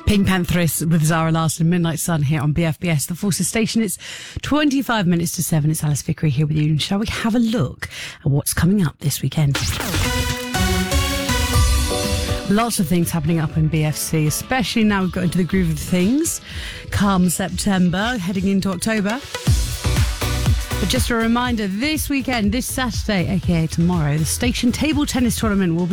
Pink Panthers with Zara Larsson, Midnight Sun here on BFBS, the Forces Station. It's 25 minutes to 7. It's Alice Vickery here with you. And shall we have a look at what's coming up this weekend? Lots of things happening up in BFC, especially now we've got into the groove of things. Come September, heading into October. But just a reminder, this weekend, this Saturday, aka tomorrow, the Station Table Tennis Tournament will be